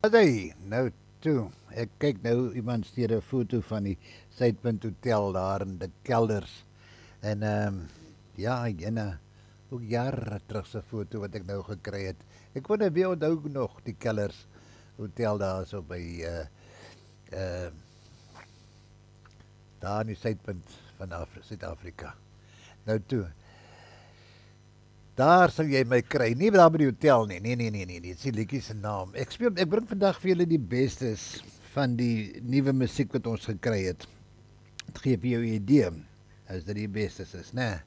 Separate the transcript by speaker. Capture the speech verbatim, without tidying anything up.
Speaker 1: Hey, nou toe. Ek kyk nou iemand stuur 'n foto van die Suidpunt Hotel daar in die kelders. En ehm um, ja, jenne ook jare terug se foto wat ek nou gekry het. Ek wonder wie onthou nog die kelders hotel daar so by uh uh daar in die Suidpunt van Af- Suid-Afrika. Nou toe. Daar sal jy my kry. Nie daar by die hotel nie. Nee nee nee nee, dit is die liedjie se naam. Ek speel ek bring vandag vir julle die bestes van die nuwe musiek wat ons gekry het. Dit gee vir jou 'n idee as dit die bestes is, né?